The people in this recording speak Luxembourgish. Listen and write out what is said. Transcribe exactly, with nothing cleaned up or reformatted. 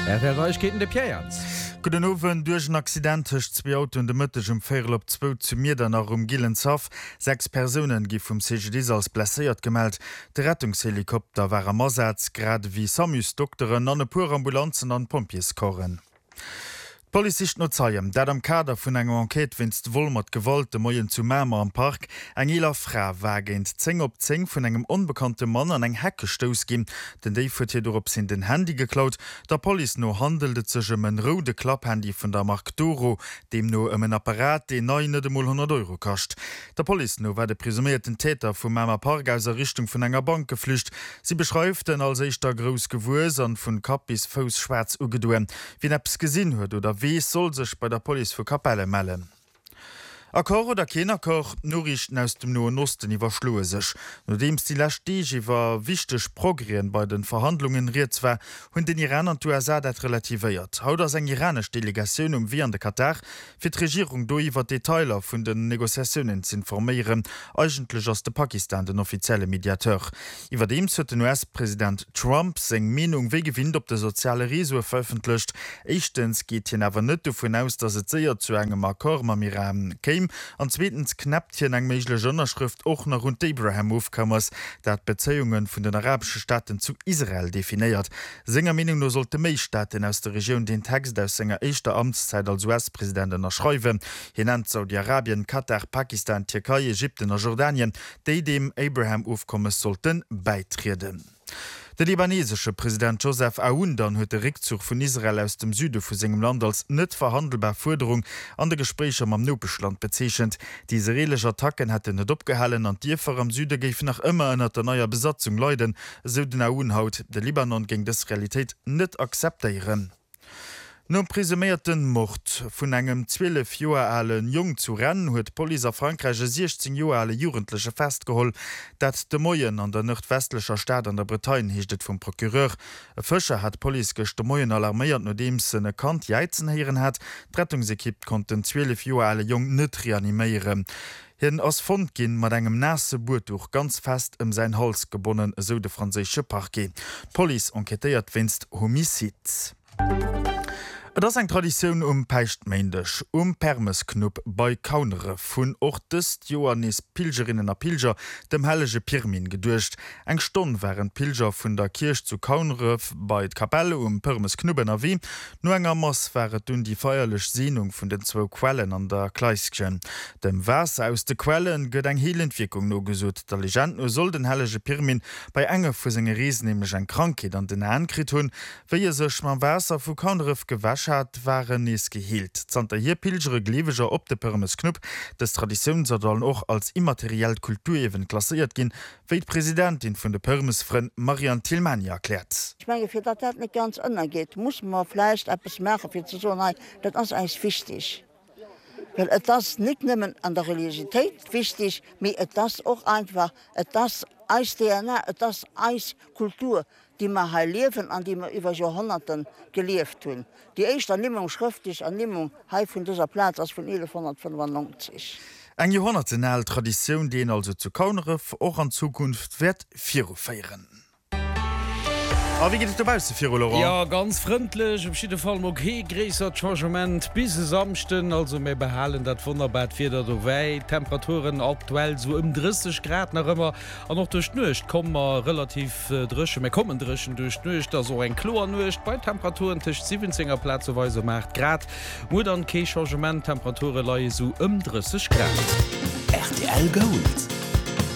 Er der Reich geht in de Pierz. Guten Abend, durch ein Accident ist zwei Autos in der Mitte um vier ab zwei zu mir dann auch um Gillenshof. Sechs Personen die vom C G D als blessiert gemeldet. Der Rettungshelikopter war am Einsatz, gerade wie Samus-Doktoren an ein paar Ambulanzen an Pompiers korren. Polizist no zeiem, dat am Kader vun enger Enquete winst wohl mat Gewalt de Moien zu Mämer am Park, eng eler Fra wagent zing op zing vun engem unbekannte Mann an eng Hecke stoos gin, den déi fut hier op sinn den Handy geklaut, der Poli no handelte zechem en rode Klapphandy vun der Mark Doro, dem no ëm en Apparat de neune de hundert Euro kascht. Der Poli no war de presumierten Täter vum Mämer Park aus der Richtung vun enger Bank geflücht. Sie beschreiften als eichter gros Gewus an vun Kap bis Fous schwarz ugeduen, wie neps gesinn huet oder wie soll sech bei der Police für Kapelle melden. Akkor oder Kennerkoch Norrichten aus dem Noen Osten iwwer schloe sech. Nodems die Lachtige iwwer wichteg Progrien bei den Verhandlungen riet war, hunn den Iran an U S A dat relativiert. Haut ass eng iranesch Delegatioun um wie an de Katar fir d'Regierung do iwwer Detailer vun den Negoziationen zu informieren, eigentlech ass de Pakistan den offizielle Mediateur. Iwer dem huet den U S-Präsident Trump seg Menung wé gewinnt op de soziale Reso veröffentlicht. Echtens geht hien awer net vun aus, dat et séier zu engem Akkor mam Iran käm. An zweitens knappt hier eng méigle Jonnerschrift och nach rund Abraham Aufkammers, dat Bezeungen vun den arabsche Staaten zu Israel definiiert. Senger Meinung no sollte méi Staaten aus der Region den Text aus senger eischter Amtszeit als U S-Präsidenten erschreiwen. Hier nennt Saudi-Arabien, Katar, Pakistan, Türkei, Ägypten und Jordanien, die dem Abraham Aufkommes sollten beitreten. Der libanesische Präsident Joseph Aoun dann huet den Rückzug von Israel aus dem Süde vu segem Land als net verhandelbar Forderung an de Gespräche am Nobeschland bezeechent. Die israelische Attacken hätten net opgehalen an Diefer am Süde geif nach immer ënner der neuer Besatzung leiden, so den Aoun haut de Libanon gegen des Realität net akzeptieren. No presumierten Mord vun engem zwölf Joer alten Jung zu rennen huet Poli a Frankreich sechzehn Joer alle Jugendliche festgeholt, dat de Moien an der nordwestlicher Staat an der Bretagne hiechtet vum Prokureur. E Fëscher hat Poli gech de Moien alarmiert, nodem se ne Kant Jeizen heieren hat. D'Rettungsekipp konnten zwölf Joer alle Jung net reanimieren. Hien ass Fond ginn mat engem nasse Buertuch ganz fest ëm sein Hals gebunden, so de franzésche Parquet. Poli enquetéiert winst Homizid. Das ist eine Tradition um Peichtmeindech, um Permesknupp bei Kaunere vun Ortes Johannes Pilgerinnen a Pilger dem hellege Pirmin gedurcht. Eng Stonn wären Pilger vun der Kirch zu Kaunere bei d' Kapelle um Permesknubben a wie. No enger Mass wäret dun die feierlech Sehnung vun den zwo Quellen an der Kleiskchen. Dem Wasser aus de Quellen gëtt eng Heelentwirkung no gesot. Der Legend no soll den hellege Pirmin bei enger vu senge Riesen nämlich eng Krankheit an den Hänkrit hunn, wéi er sech ma Wasser vu Kaunere gewäsch hat, waren nies gehielt. Zanter hier pilgere Gleweger op de Permesknupp, des Traditionen sollen auch als immateriell Kulturewen klassiert gin, wie Präsidentin vun de Permesfreund Marianne Tillmann erklärt. Ich meine, für das nicht ganz anders geht, muss man vielleicht etwas machen für zu so nein, das ist eigentlich wichtig. Weil das nicht nur an der Religiosität wichtig, aber das auch einfach, das ist D N A, das ist Kultur, die wir hier leben, an die wir über Jahrhunderten gelebt haben. Die erste Annehmung, schriftliche Annehmung, hier von dieser Platz ist von elfhundertfünfundneunzig. Eine jahrhundertealte Tradition, die also zu Kaunere auch in Zukunft wird feiern. Aber wie geht es dabei, Sophia Laurent? Ja, ganz freundlich. Auf jeden Fall okay, größer Changement bis Samstag. Also wir behalten das wunderbar wieder dabei. Temperaturen aktuell so um dreißig Grad nach immer. Und noch durch Nacht kommen wir relativ äh, drüschen. Wir kommen drüschen durch Nacht. Also ein Chlor Nacht. Bei Temperaturen zwischen siebzehn Platz so acht Grad. Nur dann kein Changement. Temperaturen so um dreißig Grad. R T L Gold.